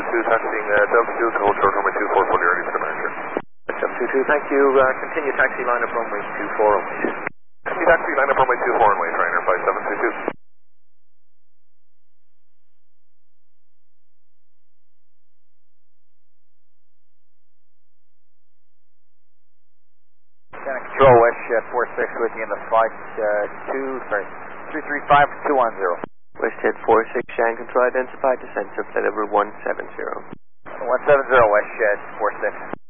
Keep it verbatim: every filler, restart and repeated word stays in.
two, taxiing uh, Delta two to hold short runway two four, fully ready for departure. Delta two two, thank you. Uh, continue taxi line up runway two four only. Continue taxi line up runway two four only, trainer five seven two two. Control WestJet four six with you in the flight uh, two, sorry, three three five two one zero. WestJet four six, Shan Control identified, descent to flight level one seven zero. one seven zero WestJet four six.